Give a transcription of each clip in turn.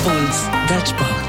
Puls del sport.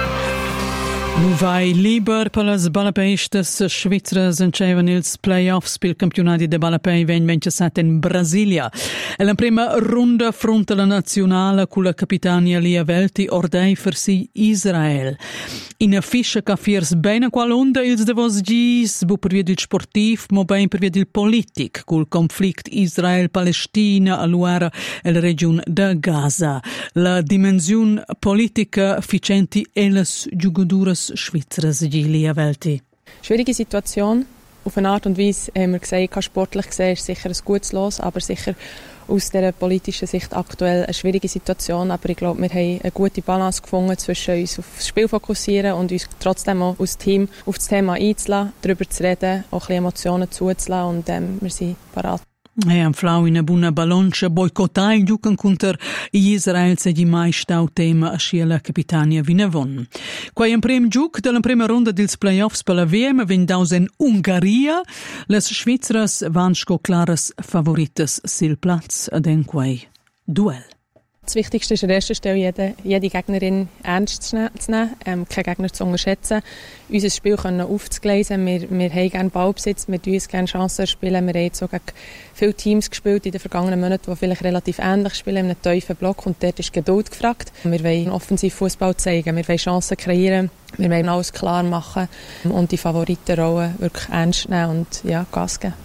Nu vai liber per las ballapeistas svizras encevan ils playoffs pil campionati de ballapei 2027 in Brasilia. E la prima runda fronte alla nazionale con la capitania Lia Welti ordei versi Israel. In a fiscia ca fiers bene qual onda ils de vos gis, bu per via del sportiv, mo ben per via del politic, col conflict Israel-Palestina all'uera e la regione de Gaza. La dimensione politica ficenti e las giugaduras Schweizeres Lia Welti. Schwierige Situation. Auf eine Art und Weise haben wir gesagt, sportlich gesehen ist sicher ein gutes Los, aber sicher aus dieser politischen Sicht aktuell eine schwierige Situation. Aber ich glaube, wir haben eine gute Balance gefunden zwischen uns auf das Spiel fokussieren und uns trotzdem auch als Team auf das Thema einzulassen, darüber zu reden, auch ein bisschen Emotionen zuzulassen und wir sind parat. E Flau in a buna balancia boicottai giucan contra Israel se di mai stau tema a scia capitania Vinavon. Quai in prem giuc della prima ronda dels playoffs per la VM vindaus in Ungaria, las Schweizeras van sco claras favoritas sil Platz ad en quai duell. Das Wichtigste ist an erster Stelle, jede Gegnerin ernst zu nehmen, keinen Gegner zu unterschätzen, unser Spiel aufzugleisen. Wir haben gerne Ballbesitz, wir uns gerne Chancen spielen. Wir haben jetzt so gegen viele Teams gespielt in den vergangenen Monaten, die vielleicht relativ ähnlich spielen, in einem tiefen Block, und dort ist Geduld gefragt. Wir wollen offensiv Fußball zeigen, wir wollen Chancen kreieren, wir wollen alles klar machen und die Favoritenrolle wirklich ernst nehmen und Gas geben.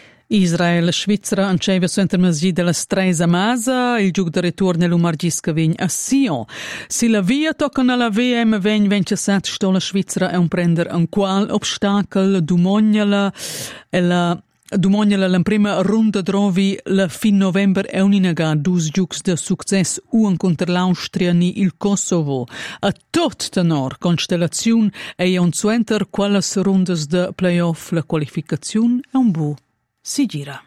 Israel Svizzera anceva su intermezzi della stresa masa, il giug de ritorno nell'Umargisca vegn a Sion. Si la via toccano alla VM 2027 sto la Svizzera è un prender un qual obstacle dumognala e la prima runda drovi la fin november è un'inaga dus giugs de success un contro l'Austria ni il Kosovo. A tot tenor constellazione e un suenter qualas rundas de playoff la qualificazione è un bu. Si gira.